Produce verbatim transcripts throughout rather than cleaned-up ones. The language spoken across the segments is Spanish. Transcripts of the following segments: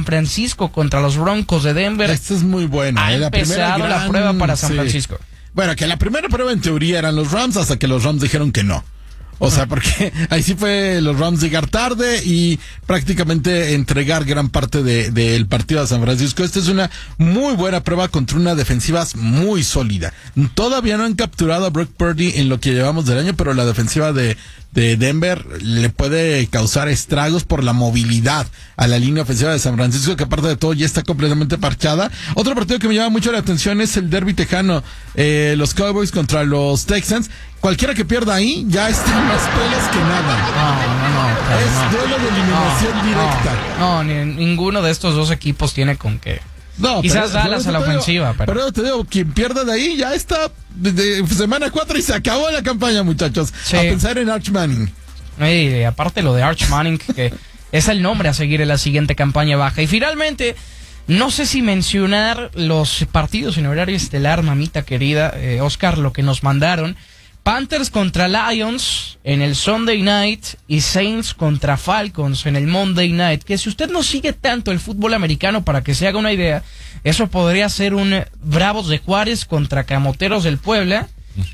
San Francisco contra los Broncos de Denver. Esta es muy buena. Ha ¿eh? La empezado gran... la prueba para San sí. Francisco. Bueno, que la primera prueba en teoría eran los Rams hasta que los Rams dijeron que no. O sea, porque ahí sí fue los Rams llegar tarde y prácticamente entregar gran parte de, del partido a San Francisco. Esta es una muy buena prueba contra una defensiva muy sólida. Todavía no han capturado a Brock Purdy en lo que llevamos del año, pero la defensiva de, de Denver le puede causar estragos por la movilidad a la línea ofensiva de San Francisco, que aparte de todo ya está completamente parchada. Otro partido que me llama mucho la atención es el derbi tejano, eh, los Cowboys contra los Texans. Cualquiera que pierda ahí ya está más pelas que nada. No, no, no. Claro, es no. duelo de eliminación no, directa. No, no ni, ninguno de estos dos equipos tiene con qué. No, Quizás pero, Dallas pero a la ofensiva, digo, pero... pero te digo, quien pierda de ahí ya está de, de semana cuatro y se acabó la campaña, muchachos. Sí. A pensar en Arch Manning. Y aparte lo de Arch Manning, que es el nombre a seguir en la siguiente campaña baja. Y finalmente, no sé si mencionar los partidos en horario estelar, mamita querida, eh, Oscar, lo que nos mandaron. Panthers contra Lions en el Sunday Night y Saints contra Falcons en el Monday Night. Que si usted no sigue tanto el fútbol americano, para que se haga una idea, eso podría ser un Bravos de Juárez contra Camoteros del Puebla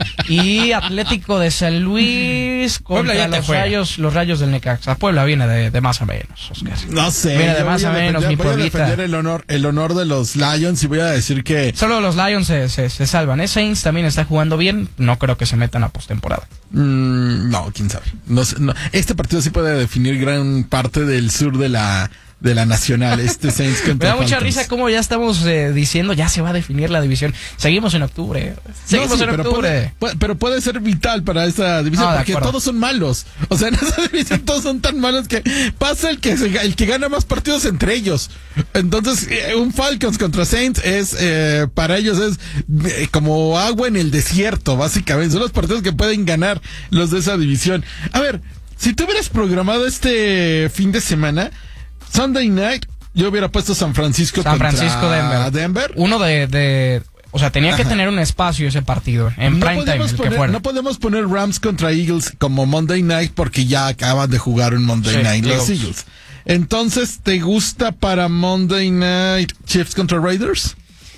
y Atlético de San Luis contra los rayos, los rayos del Necaxa. Puebla viene de, de más a menos, Oscar. No sé. Viene de más a, a menos, mi voy pueblita. a defender el honor, el honor de los Lions y voy a decir que... Solo los Lions se, se, se salvan. ¿eh? Saints también está jugando bien. No creo que se metan a postemporada. Mm, no, quién sabe. No, no. Este partido sí puede definir gran parte del sur de la... de la nacional, este Saints contra Me da mucha Falcons. risa como ya estamos eh, diciendo, ya se va a definir la división. Seguimos en octubre. Seguimos No, sí, en pero octubre. Puede, puede, pero puede ser vital para esta división, No, porque acuerdo. todos son malos. O sea, en esa división todos son tan malos que pasa el que se, el que gana más partidos entre ellos. Entonces, eh, un Falcons contra Saints es, eh, para ellos es eh, como agua en el desierto, básicamente. Son los partidos que pueden ganar los de esa división. A ver, si tú hubieras programado este fin de semana, Sunday Night, yo hubiera puesto San Francisco San contra Francisco Denver. Denver. Uno de, de o sea, tenía que Ajá. tener un espacio ese partido en no prime time, el poner, que fuera. No podemos poner Rams contra Eagles como Monday Night porque ya acaban de jugar un Monday sí, Night Eagles. los Eagles. Entonces, ¿te gusta para Monday Night Chiefs contra Raiders?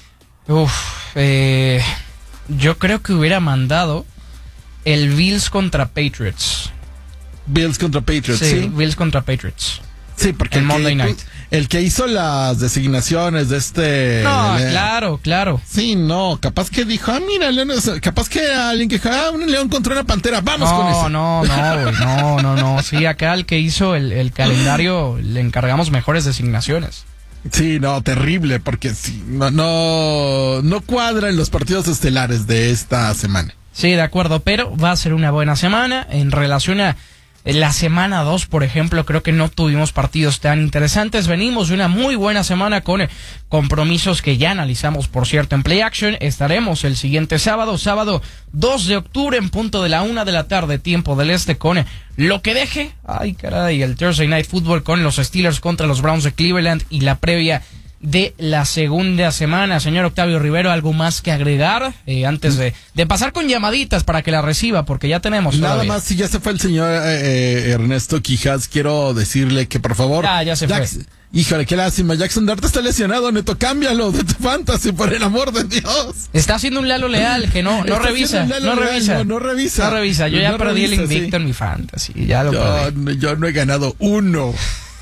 Uf, eh, yo creo que hubiera mandado el Bills contra Patriots. Bills contra Patriots, sí. Sí, Bills contra Patriots. Sí, porque el, el Monday que, Night. El que hizo las designaciones de este... No, de, claro, claro. Sí, no, capaz que dijo, ah, mira, León, capaz que alguien que dijo, ah, un león contra una pantera, vamos no, con eso. No, no, güey, no, no, no. Sí, acá el que hizo el, el calendario le encargamos mejores designaciones. Sí, no, terrible, porque sí, no, no, no cuadran los partidos estelares de esta semana. Sí, de acuerdo, pero va a ser una buena semana. En relación a la semana dos, por ejemplo, creo que no tuvimos partidos tan interesantes. Venimos de una muy buena semana con compromisos que ya analizamos, por cierto, en Play Action. Estaremos el siguiente sábado, sábado dos de octubre, en punto de la una de la tarde, tiempo del este, con lo que deje. Ay, caray, el Thursday Night Football con los Steelers contra los Browns de Cleveland y la previa de la segunda semana. Señor Octavio Rivero, ¿algo más que agregar eh, antes de, de pasar con llamaditas para que la reciba? Porque ya tenemos Nada todavía. más, si ya se fue el señor eh, Ernesto Quijas, quiero decirle que por favor... Ya, ya se Jax, fue. Híjole, qué lástima, Jackson Dart está lesionado, Neto, cámbialo de tu fantasy, por el amor de Dios. Está haciendo un Lalo Leal que no, no revisa, no Leal, revisa. No, no revisa. No revisa, yo ya no perdí revisa, el invicto sí. en mi fantasy, ya lo yo, perdí. yo no he ganado uno.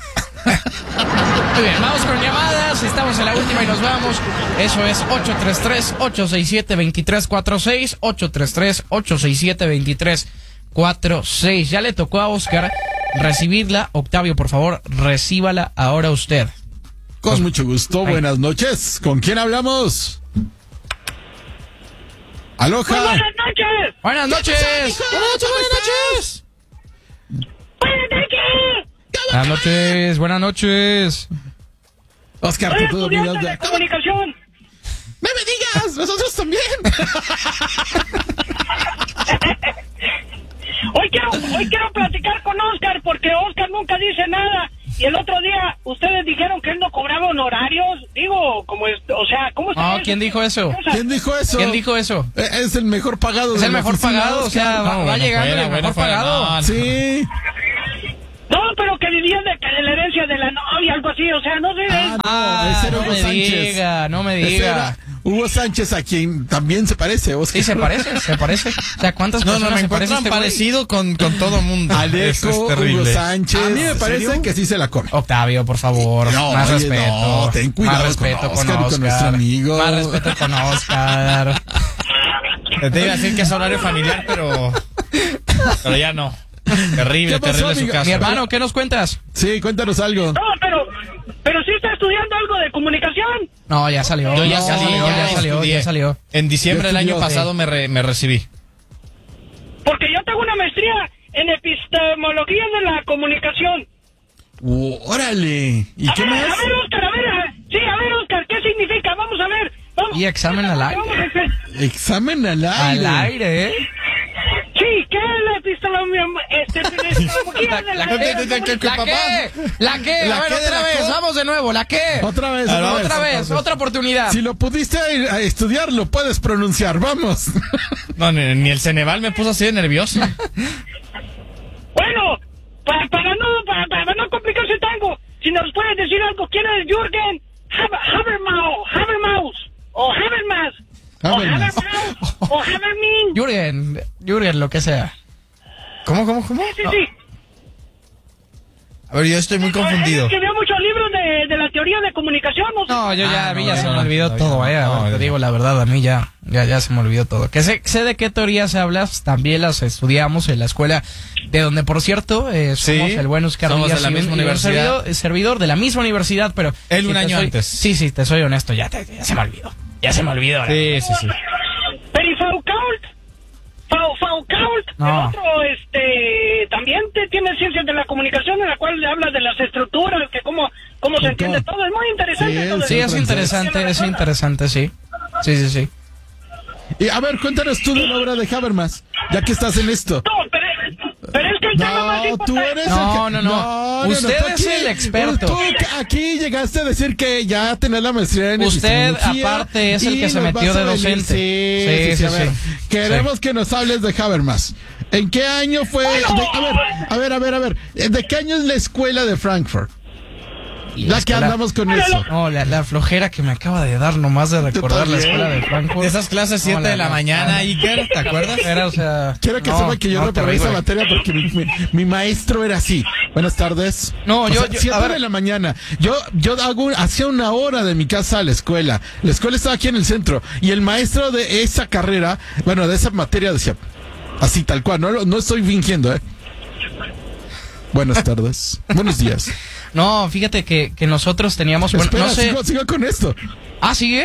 Muy bien, vamos con llamadas, estamos en la última y nos vamos. Eso es ocho tres tres, ocho seis siete, dos tres cuatro seis, ocho tres tres, ocho seis siete, dos tres cuatro seis. Ya le tocó a Oscar recibirla. Octavio, por favor, recíbala ahora usted. Con mucho gusto, Ay. buenas noches. ¿Con quién hablamos? Aloha. Buenas noches. Buenas noches. Buenas noches, buenas noches. Buenas noches. Buenas noches, buenas noches. Oscar, Soy te puedo estudiante olvidar de de... comunicación. ¡No me digas! ¡Nosotros también! Hoy quiero, hoy quiero platicar con Oscar porque Oscar nunca dice nada. Y el otro día ustedes dijeron que él no cobraba honorarios. Digo, como es, o sea, ¿cómo está No, eso? ¿quién dijo eso? ¿Quién dijo eso? ¿Quién dijo eso? Eh, Es el mejor pagado. Es de el la mejor oficina, pagado, o sea, Oscar. va, va bueno, llegando fuera, el bueno, mejor fuera, pagado. no, no. Sí. No, pero que vivían de, de la herencia novia de la novia, algo así, o sea, no sé. Ah, no, Ah, ese era no Hugo me Sánchez. diga, no me Ese diga. era Hugo Sánchez, a quien también se parece, Oscar. Sí, se parece, se parece. O sea, ¿cuántas No, no, personas me se parecen encuentran este güey? parecido con, con todo mundo. Alejo, Eso es terrible. Hugo Sánchez. A mí me ¿En parece serio? que sí se la come. Octavio, por favor, No, más oye, respeto. no, ten cuidado más con respeto Oscar y con nuestro amigo. Más respeto con Oscar. Te iba a decir que es horario familiar, pero. Pero ya no. Terrible, ¿Qué pasó, terrible su amiga? caso. Mi hermano, ¿qué nos cuentas? Sí, cuéntanos algo. No, pero, pero sí está estudiando algo de comunicación. No, ya salió. Yo ya No, salí, ya, ya, salió, estudié. ya salió. En diciembre Ya del año estudió, pasado sí. me, re- me recibí. Porque yo tengo una maestría en epistemología de la comunicación. Uh, órale. ¿Y A qué ver, más? a ver, Oscar, a ver, a- sí, a ver, Oscar, ¿qué significa? Vamos a ver. Vamos. Y examen al aire. Vamos a hacer- Examen al aire. Al aire, ¿eh? Sí, ¿qué es la epistemología, este, epistemología de la, ¿qué- de la qué- qué- qué- comunicación? ¿La qué? ¿La qué? ¿La A ver, qué de otra la vez, co? vamos de nuevo. ¿La qué? Otra vez, A ver, otra vez. Otra vez, otra oportunidad. Si lo pudiste ir a estudiar, lo puedes pronunciar. Vamos. No, ni, ni el Ceneval me puso así de nervioso. Bueno, para, para no para, para no complicarse tanto, si nos puedes decir algo, ¿quién es Jürgen Haber- Habermas Habermas o Habermas o Habermas. Habermas o Habermin? Jürgen, Jürgen, lo que sea. ¿Cómo, cómo, cómo? Sí, sí. A ver, yo estoy muy Él confundido. escribió muchos libros de, de la teoría de comunicación, ¿no? No, yo ya, Ah, a mí no, ya ya se me no, olvidó no, todo, ya eh. no, te ya. digo la verdad, a mí ya, ya, ya se me olvidó todo. Que sé, sé de qué teorías hablas, también las estudiamos en la escuela, de donde, por cierto, eh, somos Sí, el buen Oscar somos de Díaz la y un- misma y un universidad. servidor, eh, servidor de la misma universidad, pero... Él un te año soy- antes. Sí, sí, te soy honesto, ya, te- ya se me olvidó. Ya se me olvidó. Sí, sí, sí. Pero y Foucault, Fau- Foucault, No. el otro, este, también te, tiene ciencias de la comunicación en la cual le habla de las estructuras, que cómo, cómo se entiende todo. Es muy interesante. Sí, todo Sí, eso. es interesante, es interesante, sí. Sí, sí, sí. Y a ver, cuéntanos tú de la obra de Habermas, ya que estás en esto. No, pero, pero es que el tema más No, tú importante... eres No, el que... no, no. Usted tú es el experto. Tú aquí llegaste a decir que ya tenés la maestría en Usted, epistemología aparte, es el y que se nos metió vas a de venir. docente. Sí, Sí, sí, sí, sí, a ver. sí. Queremos Sí. que nos hables de Habermas. ¿En qué año fue? de- a ver, a ver, a ver, a ver. ¿De qué año es la escuela de Frankfurt? Y La que escuela- andamos con Bueno, eso. No, la, la flojera que me acaba de dar nomás de recordar la también. escuela de Frankfurt. De esas clases siete No, la- de la la- mañana, Iker, ¿te acuerdas? Era, o sea, Quiero que no, sepa que yo no, reprobé esa terrible. materia porque mi, mi- mi maestro era así. Buenas tardes. No, O yo- sea, yo- siete a ver. de la mañana. Yo, yo hago, un- hacía una hora de mi casa a la escuela. La escuela estaba aquí en el centro. Y el maestro de esa carrera, bueno, de esa materia decía, así tal cual, no, lo- no estoy fingiendo, ¿eh? Buenas tardes. Buenos días. No, fíjate que, que nosotros teníamos... Bueno, Espera, no sé... sigo, sigo con esto. Ah, ¿sigue?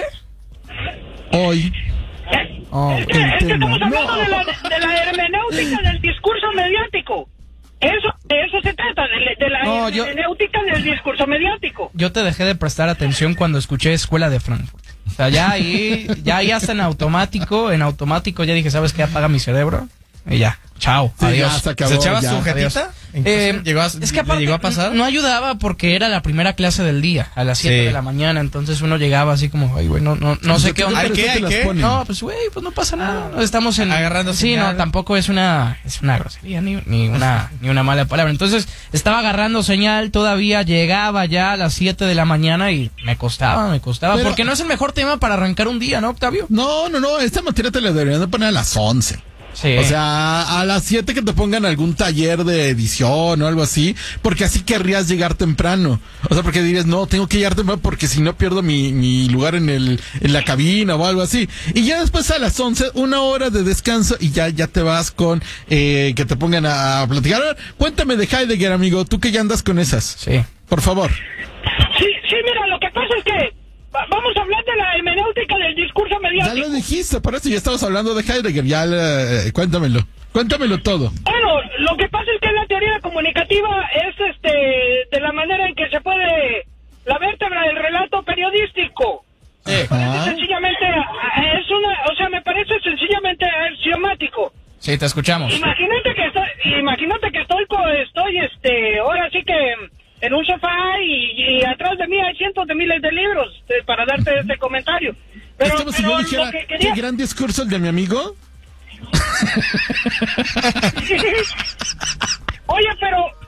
Hoy, Oh, Es que, es que tema. estamos hablando No. de, la, de la hermenéutica del discurso mediático. Eso, de eso se trata, de, de la No, yo- hermenéutica del discurso mediático. yo te dejé de prestar atención cuando escuché Escuela de Frankfurt. O sea, ya ahí, ya ahí hasta en automático, en automático ya dije, ¿sabes qué? Apaga mi cerebro. Y ya, chao, Sí, adiós. ya se acabó, ¿Se echaba ya. su Adiós. jetita? Eh, ¿Llegó a, es que ¿le aparte, llegó a pasar? no ayudaba porque era la primera clase del día, a las siete Sí. de la mañana, entonces uno llegaba así como, ay, güey, no, no, no sé qué onda. ¿Hay Pero qué? eso te ¿Hay las qué? ponen. No, pues güey, pues no pasa nada. no Estamos en Agarrando Sí, no, señal. tampoco es una es una grosería ni, ni una ni una mala palabra. Entonces, estaba agarrando señal, todavía llegaba ya a las siete de la mañana y me costaba, me costaba, Pero- porque no es el mejor tema para arrancar un día, ¿no, Octavio? No, no, no, esta materia te la deberían de poner a las once. Sí. O sea, a las siete que te pongan algún taller de edición o algo así, porque así querrías llegar temprano. O sea, porque dirías, no, tengo que llegar temprano porque si no pierdo mi, mi lugar en el en la cabina o algo así. Y ya después a las once, una hora de descanso y ya ya te vas con eh, que te pongan a platicar. A ver, cuéntame de Heidegger, amigo, tú que ya andas con esas. Sí. Por favor. Sí, sí, mira, lo que pasa es que va- vamos a hablar de la hermenéutica del discurso Ya mediático. lo dijiste, por eso ya estabas hablando de Heidegger, ya eh, cuéntamelo. Cuéntamelo todo. Bueno, lo que pasa es que la teoría comunicativa es este de la manera en que se puede la vértebra del relato periodístico. Me parece Ajá. sencillamente es una, o sea, me parece sencillamente axiomático. Sí, te escuchamos. Imagínate que estoy, imagínate que estoy, co- estoy, este, ahora sí que en un sofá y, y atrás de mí hay cientos de miles de libros eh, para darte este comentario. Pero, es como si pero yo lo dijera, que quería- qué gran discurso el de mi amigo. Oye, pero,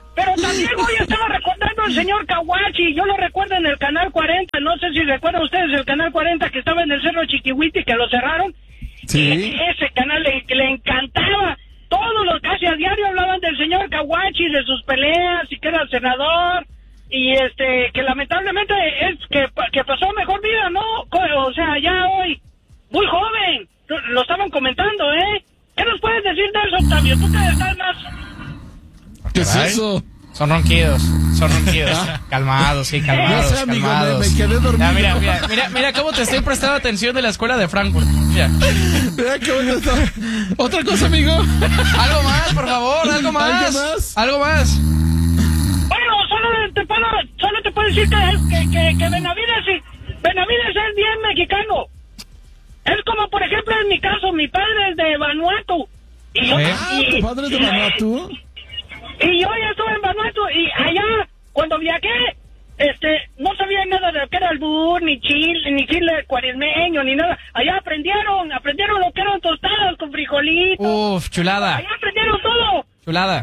Pero también hoy estaba recordando al señor Caguachi, yo lo recuerdo en el Canal cuarenta, no sé si recuerdan ustedes el Canal cuarenta que estaba en el Cerro Chiquihuiti, que lo cerraron. Sí. Y ese canal le, le encantaba, todos los casi a diario hablaban del señor Caguachi, de sus peleas, y que era senador, y este, que lamentablemente es que, que pasó mejor vida, ¿no? O sea, ya hoy, muy joven, lo estaban comentando, ¿eh? ¿Qué nos puedes decir de eso, Octavio? Tú que estás más... ¿Qué es Caray. eso? Son ronquidos, son ronquidos. Calmados, sí, calmados, No sé, amigo, calmados. me- me quedé dormido. Ya, mira, mira, mira, mira cómo te estoy prestando atención de la escuela de Frankfurt. Mira. Mira qué bonito está. Otra cosa, amigo. Algo más, por favor, algo más. ¿Algo más? Algo más. Bueno, solo te puedo, solo te puedo decir que, que, que, que Benavides, sí, Benavides es bien mexicano. Es como, por ejemplo, en mi caso, mi padre es de Vanuatu. Y yo, ¿Eh? Ah, y- tu padre es de Vanuatu. Y yo ya estuve en Vanuatu y allá, cuando viajé, este, no sabía nada de lo que era albur, ni chile, ni chile cuaresmeño, ni nada. Allá aprendieron, aprendieron lo que eran tostadas con frijolitos. Uf, chulada, Allá aprendieron todo. chulada.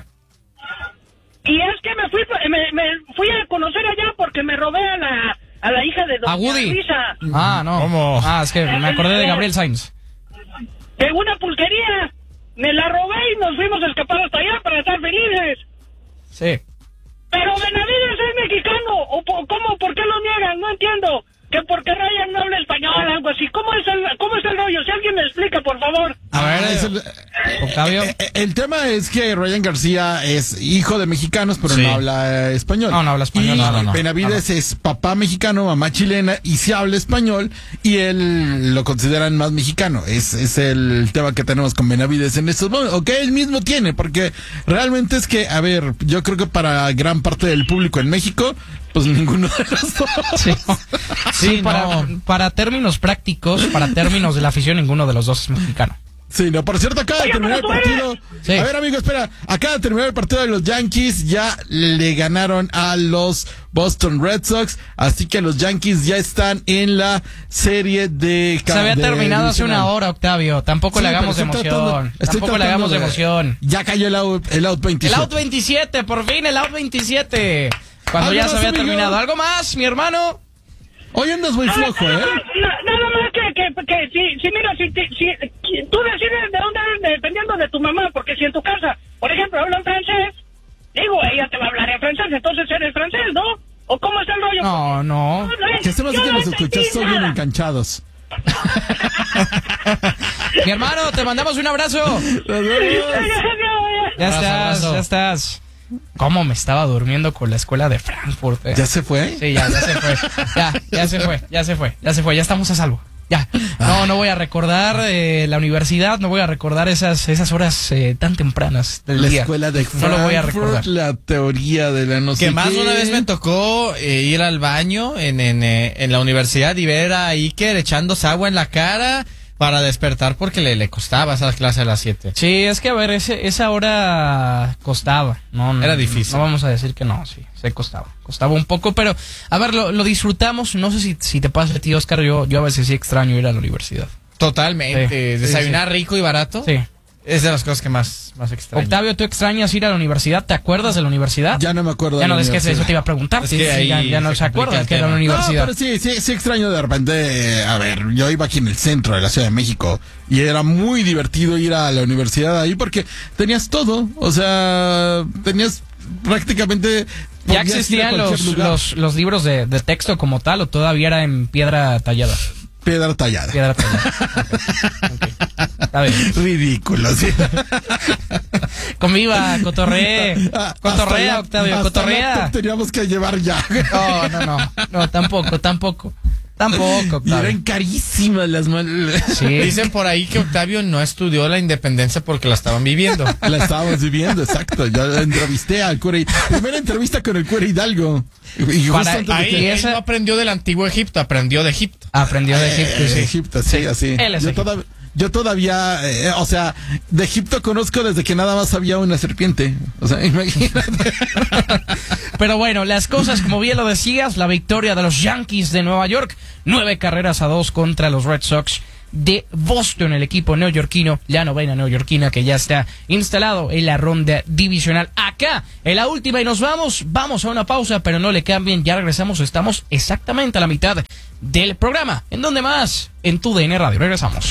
Y es que me fui, me, me fui a conocer allá porque me robé a la, a la hija de A Doña Woody. Luisa Ah, no. ¿Cómo? Ah, es que me acordé de Gabriel Sainz. de una pulquería. Me la robé y nos fuimos a escapar hasta allá para estar felices. Sí. Pero Benavides es mexicano. ¿O po- cómo? ¿Por qué lo niegan? No entiendo. Que porque Ryan no habla español, algo así. ¿Cómo es el, cómo es el rollo? Si alguien me explica, por favor. A ver, Ah, es el, Octavio. eh, eh, el tema es que Ryan García es hijo de mexicanos, pero Sí. no habla eh, español. No, no habla español, Y no, no, no. Benavides es papá mexicano, mamá chilena, y sí habla español, y él lo consideran más mexicano. Es, es el tema que tenemos con Benavides en estos momentos, o que él mismo tiene, porque realmente es que, a ver, yo creo que para gran parte del público en México, pues ninguno de los dos. Sí, sí, Sí, para, no. para términos prácticos, para términos de la afición, ninguno de los dos es mexicano. Sí, no, por cierto, acaba de Oye, terminar el pero tú eres- partido. Sí. A ver, amigo, espera. Acaba de terminar el partido de los Yankees. Ya le ganaron a los Boston Red Sox. Así que los Yankees ya están en la serie de. Se había de terminado hace una divisional. hora, Octavio. Tampoco Sí, le hagamos de pero estoy emoción. tratando- estoy Tampoco le tratando hagamos de emoción. Ya cayó el out, el out El veintisiete. out veintisiete, por fin el out veintisiete. Cuando ¿Algo ya más, se había amigo? terminado. ¿Algo más, mi hermano? Hoy andas muy flojo, nada, ¿eh? más, na- nada más que, que, que si, si mira, si, te- si, si tú decides de dónde eres dependiendo de tu mamá, porque si en tu casa, por ejemplo, hablan francés, digo, ella te va a hablar en francés, entonces eres francés, ¿no? ¿O cómo está el rollo? No, no. Que se me hace Yo que no los entendí escuchas son bien nada. enganchados. Mi hermano, te mandamos un abrazo. Nos vemos. Ya Abrazo, estás, abrazo. ya estás. ¿Cómo me estaba durmiendo con la escuela de Frankfurt? eh? ¿Ya se fue? Sí, ya, ya se fue. Ya, ya se fue, ya se fue, ya se fue, ya estamos a salvo. Ya. No, no voy a recordar eh, la universidad, no voy a recordar esas esas horas eh, tan tempranas del La día. escuela de No lo voy a Frankfurt, recordar. la teoría de la no sé Que más qué. una vez me tocó eh, ir al baño en, en, eh, en la universidad y ver a Iker echándose agua en la cara para despertar porque le, le costaba esa clase a las siete. Sí, es que a ver, ese, esa hora costaba. No, no, Era difícil. No vamos a decir que no, sí, se costaba. Costaba un poco, pero a ver, lo, lo disfrutamos. No sé si, si te pasa a ti, Oscar, yo, yo a veces sí extraño ir a la universidad. Totalmente. Sí, sí, Desayunar rico y barato Sí. es de las cosas que más, más extraño. Octavio, ¿tú extrañas ir a la universidad? ¿Te acuerdas de la universidad? Ya no me acuerdo. Ya de no, la es que eso universidad. te iba a preguntar. Es Sí, que sí, ahí ya, ya no se se complica acuerda el que era la tema. universidad. No, pero sí, sí, sí extraño de repente, eh, a ver, yo iba aquí en el centro de la Ciudad de México y era muy divertido ir a la universidad ahí porque tenías todo, o sea, tenías prácticamente... ¿Ya podías ir a existían cualquier los, lugar. los, los libros de, de texto como tal o todavía era en piedra tallada? Piedra tallada. Piedra tallada. Ok, ok. Está bien. Ridículo, sí. Conviva, cotorree. Ah, Cotorrea, hasta Octavio, hasta cotorrea. laptop teníamos que llevar ya. No, no, no. No, tampoco, tampoco. Tampoco, Y Octavio. eran carísimas las mal... Sí. Dicen por ahí que Octavio no estudió la independencia porque la estaban viviendo. La estábamos viviendo, exacto. Yo entrevisté al cura. Primera entrevista con el cura Hidalgo. Y justo Para- antes de Ahí que- él esa- no aprendió del antiguo Egipto, aprendió de Egipto. Aprendió de Eh, Egipto, sí. Egipto, sí, así. Él es Yo, Egipto. todav- yo todavía, eh, o sea, de Egipto conozco desde que nada más había una serpiente. O sea, imagínate. Pero bueno, las cosas, como bien lo decías, la victoria de los Yankees de Nueva York, nueve carreras a dos contra los Red Sox de Boston, el equipo neoyorquino, la novena neoyorquina que ya está instalado en la ronda divisional. Acá, en la última y nos vamos, vamos a una pausa, pero no le cambien, ya regresamos, estamos exactamente a la mitad del programa. ¿En dónde más? En tu D N Radio, regresamos.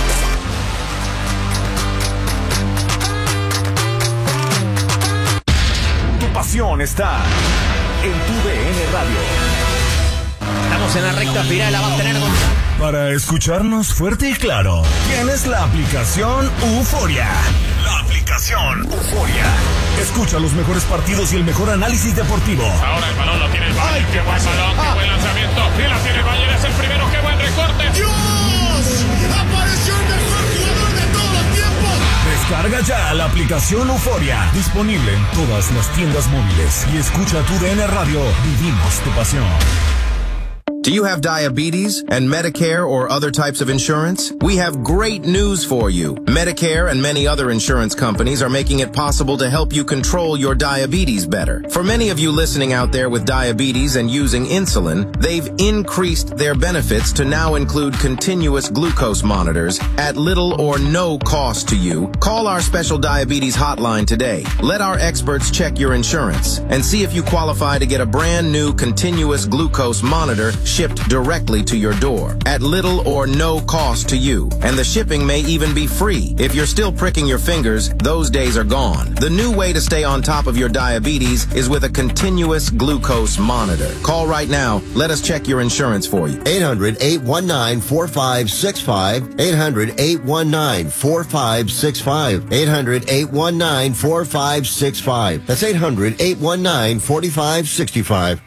Tu pasión está en tu D N Radio. Estamos en la recta final, la va a tener Gonzalo. Para escucharnos fuerte y claro, tienes la aplicación Euforia. La aplicación Euforia. Escucha los mejores partidos y el mejor análisis deportivo. Ahora el balón lo tiene el Bayern. Qué buen balón, qué buen lanzamiento. Y la tiene el Bayern, es el primero, qué buen recorte. ¡Dios! ¡Apareció el mejor jugador de todos los tiempos! Descarga ya la aplicación Euforia. Disponible en todas las tiendas móviles. Y escucha tu D N Radio. Vivimos tu pasión. Do you have diabetes and Medicare or other types of insurance? We have great news for you. Medicare and many other insurance companies are making it possible to help you control your diabetes better. For many of you listening out there with diabetes and using insulin, they've increased their benefits to now include continuous glucose monitors at little or no cost to you. Call our special diabetes hotline today. Let our experts check your insurance and see if you qualify to get a brand new continuous glucose monitor shipped directly to your door at little or no cost to you. And the shipping may even be free. If you're still pricking your fingers, those days are gone. The new way to stay on top of your diabetes is with a continuous glucose monitor. Call right now. Let us check your insurance for you. eight hundred, eight one nine, four five six five. eight hundred, eight one nine, four five six five. eight hundred, eight one nine, four five six five. That's eight hundred, eight one nine, four five six five.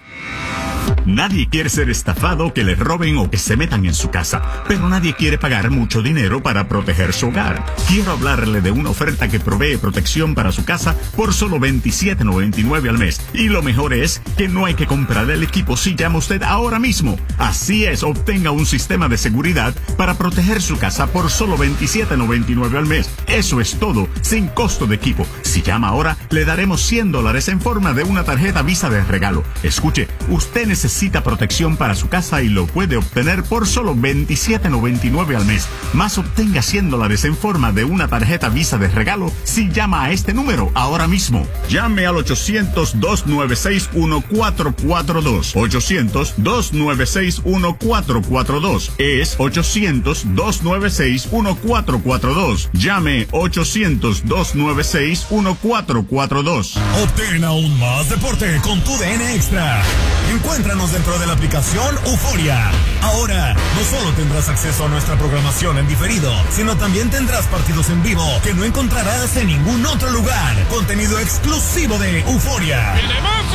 Nadie quiere ser estafado, que le roben o que se metan en su casa, pero nadie quiere pagar mucho dinero para proteger su hogar. Quiero hablarle de una oferta que provee protección para su casa por solo veintisiete noventa y nueve al mes. Y lo mejor es que no hay que comprar el equipo si llama usted ahora mismo. Así es, obtenga un sistema de seguridad para proteger su casa por solo veintisiete noventa y nueve al mes. Eso es todo, sin costo de equipo. Si llama ahora, le daremos cien dólares en forma de una tarjeta Visa de regalo. Escuche, usted necesita protección para su casa y lo puede obtener por solo veintisiete noventa y nueve al mes. Más obtenga cien dólares en forma de una tarjeta Visa de regalo si llama a este número ahora mismo. Llame al ochocientos, dos nueve seis, uno cuatro cuatro dos. ochocientos, dos nueve seis, uno cuatro cuatro dos. Es ochocientos, dos nueve seis, uno cuatro cuatro dos. Llame ochocientos, dos nueve seis, uno cuatro cuatro dos. Obtén aún más deporte con tu D N Extra. Encuéntranos dentro de la aplicación Euforia. Ahora, no solo tendrás acceso a nuestra programación en diferido, sino también tendrás partidos en vivo que no encontrarás en ningún otro lugar. Contenido exclusivo de Euforia. ¡El de Messi!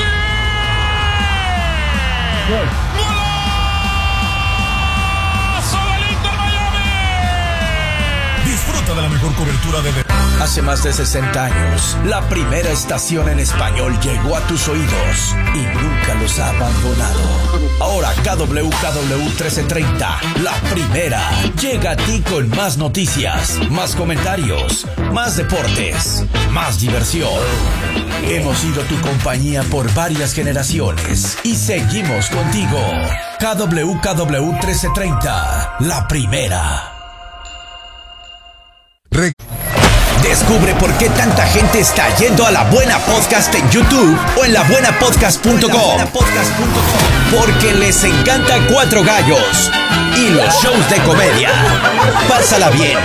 ¡Gol! ¡Golazo del Inter Miami! Disfruta de la mejor cobertura de... Hace más de sesenta años, la primera estación en español llegó a tus oídos y nunca los ha abandonado. Ahora K W K W trece treinta, la primera, llega a ti con más noticias, más comentarios, más deportes, más diversión. Hemos sido tu compañía por varias generaciones y seguimos contigo. K W K W trece treinta, la primera. Re- Descubre por qué tanta gente está yendo a La Buena Podcast en YouTube o en la buena podcast punto com. Porque les encanta Cuatro Gallos y los shows de comedia. Pásala bien,